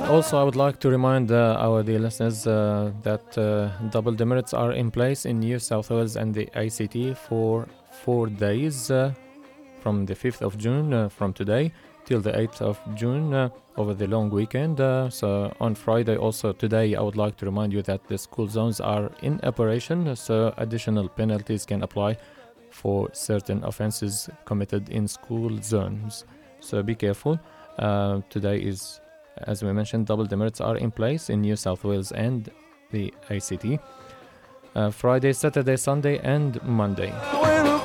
Also, I would like to remind our dear listeners that double demerits are in place in New South Wales and the ACT for 4 days from the 5th of June, from today till the 8th of June, over the long weekend. So on Friday, also today, I would like to remind you that the school zones are in operation, so additional penalties can apply for certain offenses committed in school zones. So be careful. Today is, as we mentioned, double demerits are in place in New South Wales and the ACT. Friday, Saturday, Sunday, and Monday.